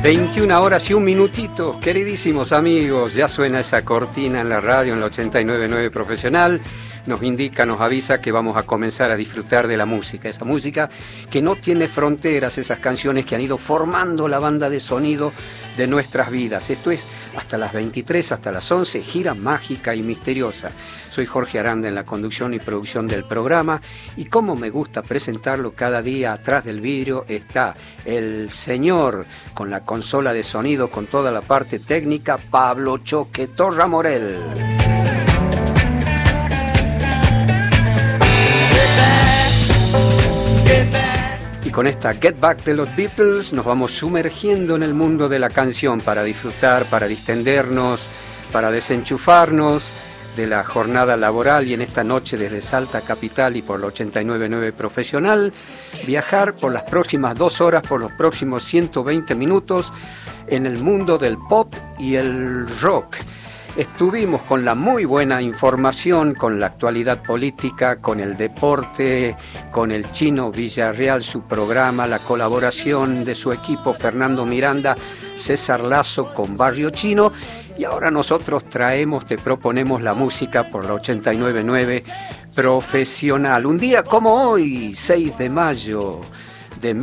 21 horas y un minutito, queridísimos amigos, ya suena esa cortina en la radio, en la 89.9 Profesional, nos indica, nos avisa que vamos a comenzar a disfrutar de la música, esa música que no tiene fronteras, esas canciones que han ido formando la banda de sonido de nuestras vidas. Esto es hasta las 23, hasta las 11, gira mágica y misteriosa. Soy Jorge Aranda en la conducción y producción del programa y como me gusta presentarlo cada día, atrás del vidrio está el señor con la consola de sonido, con toda la parte técnica, Pablo Choque Torra Morel. Y con esta Get Back de los Beatles nos vamos sumergiendo en el mundo de la canción para disfrutar, para distendernos, para desenchufarnos de la jornada laboral y en esta noche desde Salta Capital y por la 89.9 Profesional, viajar por las próximas 2 horas, por los próximos 120 minutos en el mundo del pop y el rock. Estuvimos con la muy buena información, con la actualidad política, con el deporte, con el Chino Villarreal, su programa, la colaboración de su equipo Fernando Miranda, César Lazo con Barrio Chino. Y ahora nosotros te proponemos la música por la 89.9 Profesional. Un día como hoy, 6 de mayo de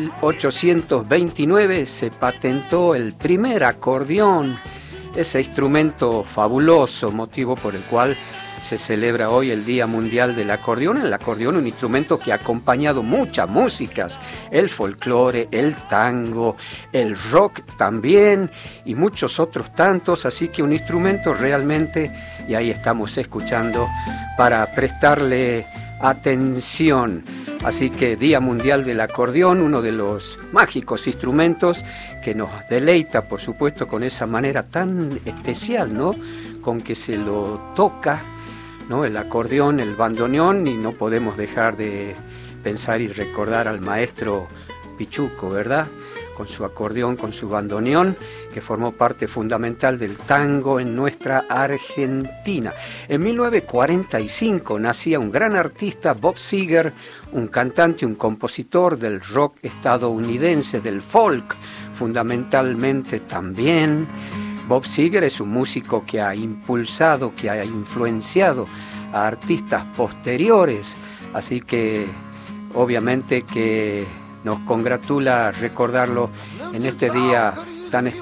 1829, se patentó el primer acordeón, ese instrumento fabuloso, motivo por el cual se celebra hoy el Día Mundial del Acordeón. El acordeón, un instrumento que ha acompañado muchas músicas, el folclore, el tango, el rock también y muchos otros tantos, así que un instrumento realmente, y ahí estamos escuchando para prestarle atención. Así que Día Mundial del Acordeón, uno de los mágicos instrumentos que nos deleita, por supuesto, con esa manera tan especial, ¿no?, con que se lo toca, ¿no?, el acordeón, el bandoneón, y no podemos dejar de pensar y recordar al maestro Pichuco, ¿verdad?, con su acordeón, con su bandoneón, que formó parte fundamental del tango en nuestra Argentina. En 1945 nacía un gran artista, Bob Seger, un cantante, un compositor del rock estadounidense, del folk, fundamentalmente también. Bob Seger es un músico que ha impulsado, que ha influenciado a artistas posteriores, así que obviamente que nos congratula recordarlo en este día tan especial.